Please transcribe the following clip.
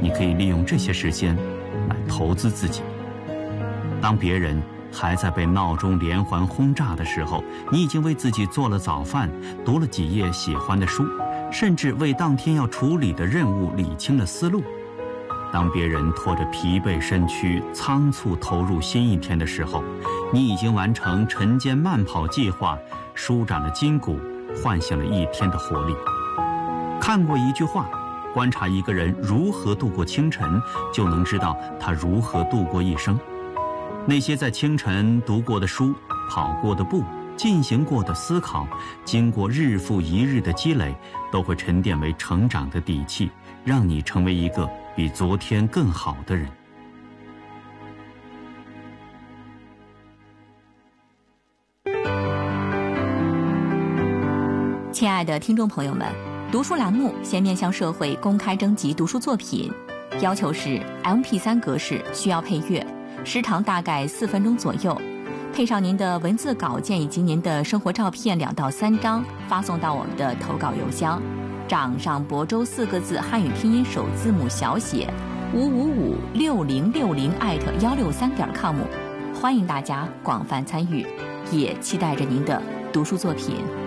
你可以利用这些时间来投资自己。当别人还在被闹钟连环轰炸的时候，你已经为自己做了早饭，读了几页喜欢的书，甚至为当天要处理的任务理清了思路。当别人拖着疲惫身躯仓促投入新一天的时候，你已经完成晨间慢跑计划，舒展了筋骨，唤醒了一天的活力。看过一句话，观察一个人如何度过清晨，就能知道他如何度过一生。那些在清晨读过的书、跑过的步、进行过的思考，经过日复一日的积累，都会沉淀为成长的底气，让你成为一个比昨天更好的人。 亲爱的听众朋友们，读书栏目现面向社会公开征集读书作品，要求是 MP3 格式，需要配乐，时长大概4分钟左右，配上您的文字稿件以及您的生活照片2到3张，发送到我们的投稿邮箱掌上亳州4个字汉语拼音首字母小写5556060@163.com，欢迎大家广泛参与，也期待着您的读书作品。